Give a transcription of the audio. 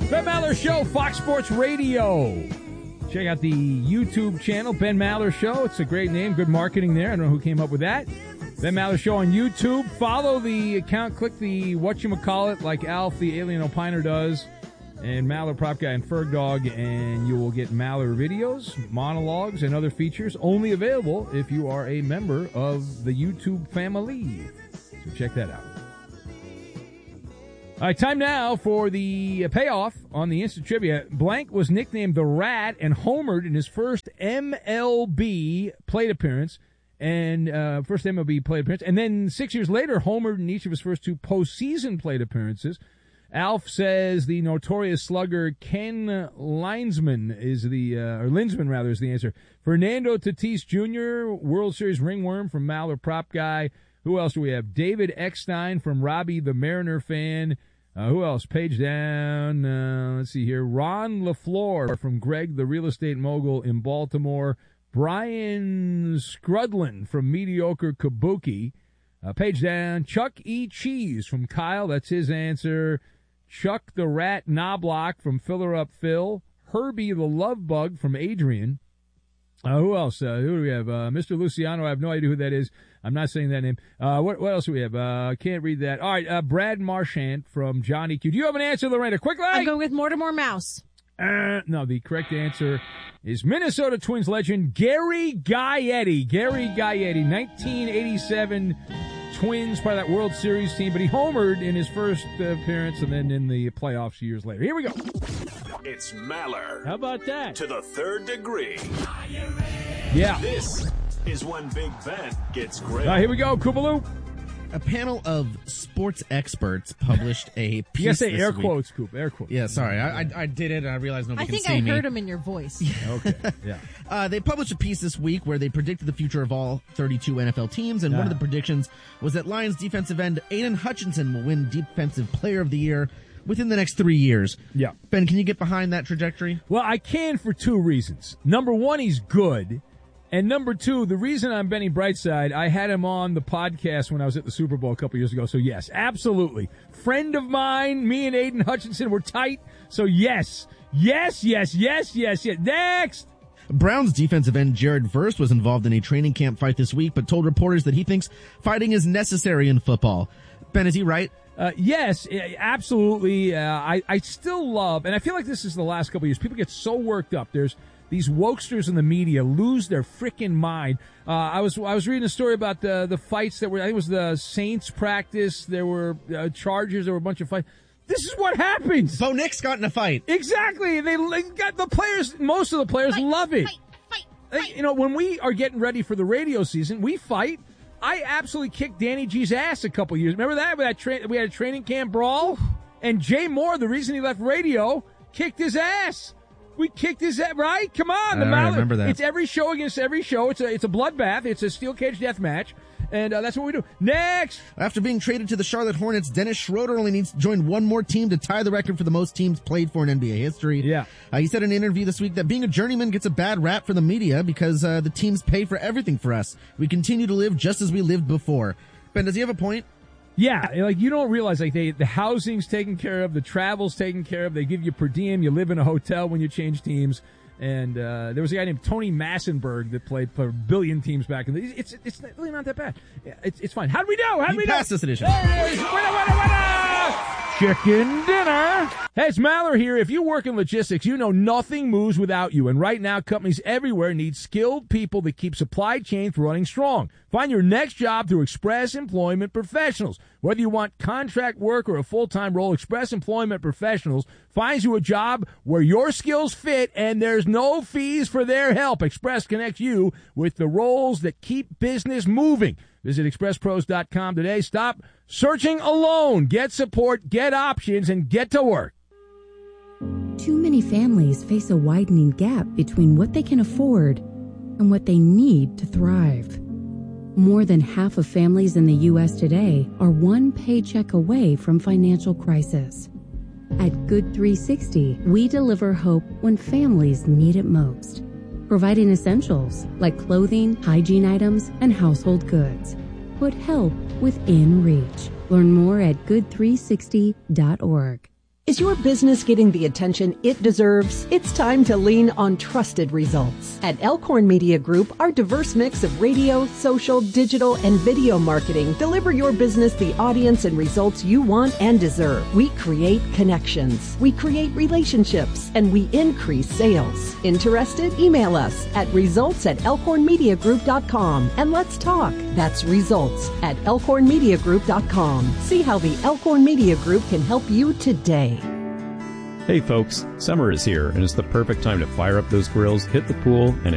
Ben Maller Show, Fox Sports Radio. Check out the YouTube channel, Ben Maller Show. It's a great name, good marketing there. I don't know who came up with that. Ben Maller Show on YouTube. Follow the account, click the whatchamacallit like Alf the Alien Opiner does, and Maller Prop Guy and Ferg Dog, and you will get Maller videos, monologues, and other features only available if you are a member of the YouTube family. So check that out. All right, time now for the payoff on the instant trivia. Blank was nicknamed the Rat and homered in his first MLB plate appearance, and then 6 years later homered in each of his first two postseason plate appearances. Alf says the notorious slugger Ken Linsman is the answer. Fernando Tatis Jr., World Series ringworm from Maller Prop Guy. Who else do we have? David Eckstein from Robbie the Mariner fan. Who else? Page down. Let's see here. Ron LaFleur from Greg the Real Estate Mogul in Baltimore. Brian Scrudlin from Mediocre Kabuki. Page down. Chuck E. Cheese from Kyle. That's his answer. Chuck the Rat Knobloch from Filler Up Phil. Herbie the Love Bug from Adrian. Who else? Who do we have? Mr. Luciano. I have no idea who that is. I'm not saying that name. What else do we have? Can't read that. All right, Brad Marchant from Johnny Q. Do you have an answer, Lorena? Quickly! I'm going with Mortimer Mouse. No, the correct answer is Minnesota Twins legend Gary Gaetti. Gary Gaetti, 1987 Twins, part of that World Series team, but he homered in his first appearance and then in the playoffs years later. Here we go. It's Maller. How about that? To the third degree. Yeah. This is when Big Ben gets grilled. Here we go, Koopaloo. A panel of sports experts published a piece. You gotta say air week. Quotes, Coop. Air quotes. Yeah, sorry. I did it, and I realized nobody can see me. I think I heard him in your voice. Okay, yeah. They published a piece this week where they predicted the future of all 32 NFL teams, and one of the predictions was that Lions defensive end Aiden Hutchinson will win Defensive Player of the Year within the next 3 years. Yeah. Ben, can you get behind that trajectory? Well, I can for two reasons. Number one, he's good. And number two, the reason I'm Benny Brightside, I had him on the podcast when I was at the Super Bowl a couple years ago. So, yes, absolutely. Friend of mine, me and Aiden Hutchinson were tight. So, yes. Yes. Next! Browns defensive end Jared Verse was involved in a training camp fight this week, but told reporters that he thinks fighting is necessary in football. Ben, is he right? Yes, absolutely. I still love, and I feel like this is the last couple of years, people get so worked up. There's these wokesters in the media lose their freaking mind. I was reading a story about the fights that were, I think it was the Saints practice. There were charges. There were a bunch of fights. This is what happens. Bo Nix got in a fight. Exactly. They got the players. Most of the players love it. Fight. You know, when we are getting ready for the radio season, we fight. I absolutely kicked Danny G's ass a couple years. Remember that? We had a training camp brawl, and Jay Moore, the reason he left radio, kicked his ass. We kicked his ass, right? Come on, I remember that. It's every show against every show. It's a bloodbath. It's a steel cage death match, and that's what we do. Next. After being traded to the Charlotte Hornets, Dennis Schroeder only needs to join one more team to tie the record for the most teams played for in NBA history. Yeah. He said in an interview this week that being a journeyman gets a bad rap for the media because the teams pay for everything for us. We continue to live just as we lived before. Ben, does he have a point? Yeah, like you don't realize like the housing's taken care of, the travel's taken care of, they give you per diem, you live in a hotel when you change teams. And there was a guy named Tony Massenberg that played for a billion teams back in the It's really not that bad. It's fine. How'd we do? You passed this edition. There it is. Winner. Chicken dinner. Hey, it's Maller here. If you work in logistics, you know nothing moves without you. And right now, companies everywhere need skilled people that keep supply chains running strong. Find your next job through Express Employment Professionals. Whether you want contract work or a full-time role, Express Employment Professionals finds you a job where your skills fit and there's no fees for their help. Express connects you with the roles that keep business moving. Visit expresspros.com today. Stop searching alone. Get support, get options, and get to work. Too many families face a widening gap between what they can afford and what they need to thrive. More than half of families in the U.S. today are one paycheck away from financial crisis. At Good 360, we deliver hope when families need it most, providing essentials like clothing, hygiene items, and household goods. Put help within reach. Learn more at good360.org. Is your business getting the attention it deserves? It's time to lean on trusted results. At Elkhorn Media Group, our diverse mix of radio, social, digital, and video marketing deliver your business the audience and results you want and deserve. We create connections, we create relationships, and we increase sales. Interested? Email us at results@elkhornmediagroup.com and let's talk. That's results@elkhornmediagroup.com. See how the Elkhorn Media Group can help you today. Hey folks, summer is here and it's the perfect time to fire up those grills, hit the pool, and